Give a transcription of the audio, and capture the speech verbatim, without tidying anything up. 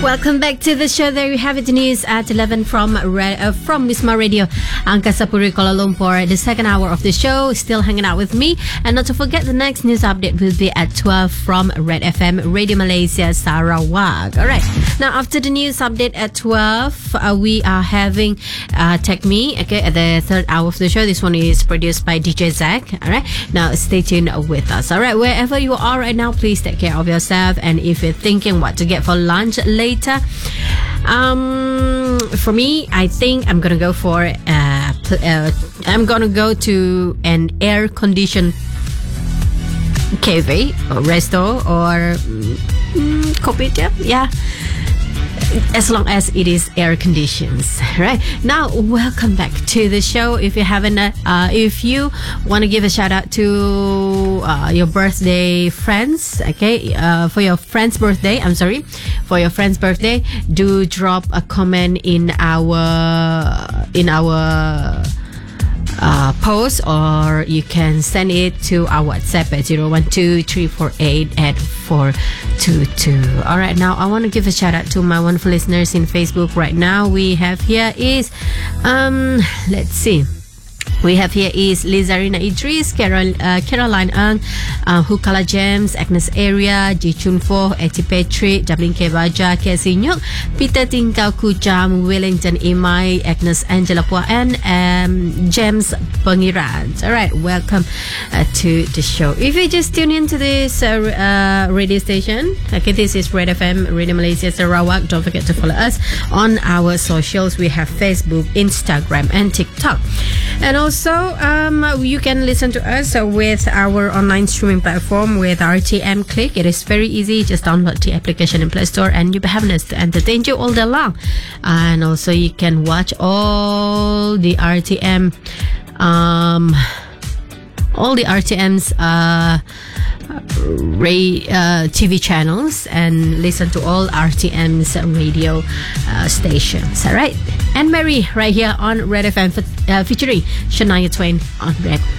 Welcome back to the show. There you have it, news at eleven from uh, from Wisma Radio, Angkasa Puri, Kuala Lumpur. The second hour of the show, still hanging out with me. And not to forget, the next news update will be at twelve from Red F M, Radio Malaysia, Sarawak. All right. Now, after the news update at twelve, uh, we are having uh, Tech Me, okay, at the third hour of the show. This one is produced by D J Zach. All right. Now, stay tuned with us. All right. Wherever you are right now, please take care of yourself. And if you're thinking what to get for lunch later, um, for me, I think I'm gonna go for uh, pl- uh I'm gonna go to an air-conditioned cafe or resto or mm, kopitiam, yeah. As long as it is air conditioned, right? Now, welcome back to the show. If you haven't, uh, if you want to give a shout out to uh, your birthday friends, okay, uh, for your friend's birthday, I'm sorry, for your friend's birthday, do drop a comment in our in our. Uh, post, or you can send it to our WhatsApp at zero one two three four eight eight four two two. All right, now I want to give a shout out to my wonderful listeners in Facebook right now. We have here is um let's see. We have here is Lizarina Idris, Carol, uh, Caroline Ang, uh, Hukala James, Agnes Area, Ji Chun Fo, Eti Patrick, Jablin K. Baja, Casey Nyuk, Peter Tingkau Kujam, Wellington Imai, Agnes Angela Pua, and um, James Pangiran. All right, welcome uh, to the show. If you just tune into this uh, uh, radio station, okay, this is Red F M, Radio Malaysia Sarawak. Don't forget to follow us on our socials. We have Facebook, Instagram, and TikTok. And also, um, you can listen to us uh, with our online streaming platform with R T M Click. It is very easy. Just download the application in Play Store and you'll be having us to entertain you all day long. And also, you can watch all the R T M, um, all the R T M's uh, Ray, uh, T V channels and listen to all R T M's radio uh, stations. All right, and Mary right here on Red F M, uh, featuring Shania Twain on Red.